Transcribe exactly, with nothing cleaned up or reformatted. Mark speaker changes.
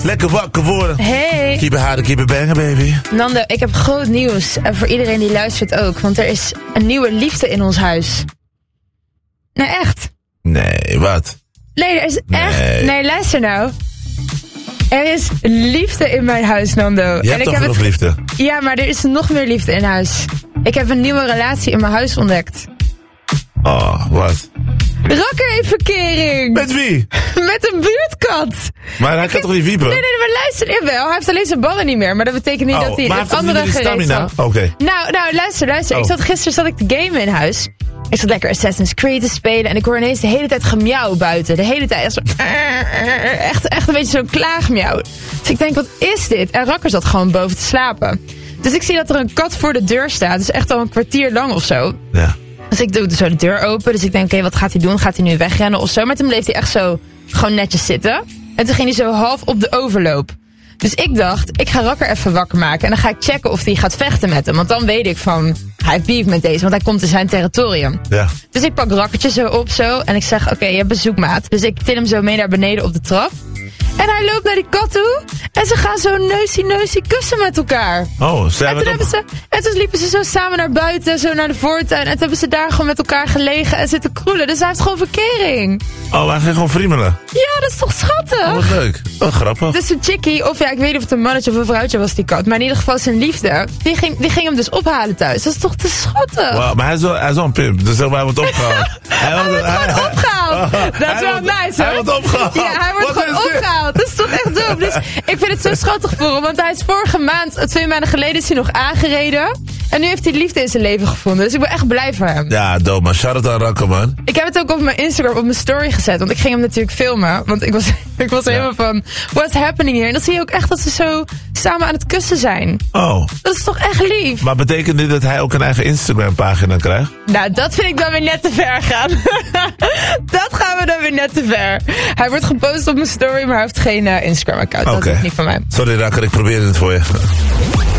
Speaker 1: Lekker wakker worden.
Speaker 2: Hey.
Speaker 1: Keep it hard, keep it banging, baby.
Speaker 2: Nando, ik heb groot nieuws. En voor iedereen die luistert ook. Want er is een nieuwe liefde in ons huis. Nee, echt.
Speaker 1: Nee, wat?
Speaker 2: Nee, er is
Speaker 1: Nee.
Speaker 2: echt... Nee, luister nou. Er is liefde in mijn huis, Nando.
Speaker 1: Je
Speaker 2: en
Speaker 1: hebt
Speaker 2: ik
Speaker 1: toch
Speaker 2: heb
Speaker 1: nog
Speaker 2: het...
Speaker 1: liefde?
Speaker 2: Ja, maar er is nog meer liefde in huis. Ik heb een nieuwe relatie in mijn huis ontdekt.
Speaker 1: Oh, wat?
Speaker 2: Rakkerenverkering.
Speaker 1: Met wie?
Speaker 2: Met een buurtkat.
Speaker 1: Maar hij kan toch niet wiepen?
Speaker 2: Nee, nee, maar luister, jawel. Hij heeft alleen zijn ballen niet meer. Maar dat betekent niet
Speaker 1: oh,
Speaker 2: dat hij
Speaker 1: maar
Speaker 2: het
Speaker 1: heeft
Speaker 2: andere
Speaker 1: niet
Speaker 2: gereedschap...
Speaker 1: stamina? Oké. Okay.
Speaker 2: Nou, nou, luister, luister.
Speaker 1: Oh.
Speaker 2: Ik zat, gisteren zat ik te gamen in huis. Ik zat lekker Assassin's Creed te spelen. En ik hoor ineens de hele tijd gemiauw buiten. De hele tijd. Zo, echt, echt een beetje zo'n klaagmiauw. Dus ik denk, wat is dit? En Rakker zat gewoon boven te slapen. Dus ik zie dat er een kat voor de deur staat. Dus echt al een kwartier lang of zo.
Speaker 1: Ja.
Speaker 2: Dus ik doe zo de deur open. Dus ik denk, oké, okay, wat gaat hij doen? Gaat hij nu wegrennen of zo? Maar toen bleef hij echt zo gewoon netjes zitten. En toen ging hij zo half op de overloop. Dus ik dacht, ik ga Rakker even wakker maken. En dan ga ik checken of hij gaat vechten met hem. Want dan weet ik van, hij heeft beef met deze. Want hij komt in zijn territorium.
Speaker 1: Ja.
Speaker 2: Dus ik pak Rakkertje zo op zo. En ik zeg, oké, okay, je hebt bezoekmaat. Dus ik til hem zo mee naar beneden op de trap. En hij loopt naar die kat toe. En ze gaan zo neusie-neusie kussen met elkaar.
Speaker 1: Oh, ze
Speaker 2: en, toen hebben ze, en toen liepen ze zo samen naar buiten, zo naar de voortuin. En toen hebben ze daar gewoon met elkaar gelegen en zitten kroelen. Dus hij heeft gewoon verkering.
Speaker 1: Oh, hij ging gewoon friemelen.
Speaker 2: Ja, dat is toch schattig?
Speaker 1: Oh, wat leuk. Oh, grappig.
Speaker 2: Dus een chickie, of ja, ik weet niet of het een mannetje of een vrouwtje was, die kat. Maar in ieder geval zijn liefde, die ging, die ging hem dus ophalen thuis. Dat is toch te schattig?
Speaker 1: Wow, maar hij is wel, hij is wel een pimp, dus zeg maar, hij wordt opgehaald.
Speaker 2: hij, hij wordt gewoon hij, opgehaald.
Speaker 1: Oh,
Speaker 2: dat is wel
Speaker 1: wordt,
Speaker 2: nice, hoor.
Speaker 1: Hij wordt opgehaald.
Speaker 2: Ja, hij wordt
Speaker 1: Wat
Speaker 2: gewoon opgehaald. Dat is toch echt dope. Dus ik vind het zo schattig voor hem, want hij is vorige maand, twee maanden geleden, is hij nog aangereden. En nu heeft hij liefde in zijn leven gevonden. Dus ik ben echt blij voor hem.
Speaker 1: Ja, dope man. Shout-out aan Rakker, man.
Speaker 2: Ik heb het ook op mijn Instagram, op mijn story gezet. Want ik ging hem natuurlijk filmen. Want ik was, ik was
Speaker 1: ja.
Speaker 2: helemaal van, what's happening here? En dan zie je ook echt dat ze zo samen aan het kussen zijn.
Speaker 1: Oh.
Speaker 2: Dat is toch echt lief?
Speaker 1: Maar betekent dit dat hij ook een eigen Instagram-pagina krijgt?
Speaker 2: Nou, dat vind ik dan weer net te ver gaan. Dat gaan we dan weer net te ver. Hij wordt gepost op mijn story, maar hij heeft geen uh, Instagram-account.
Speaker 1: Okay.
Speaker 2: Dat is niet van mij.
Speaker 1: Sorry Rakker, ik probeer het voor je.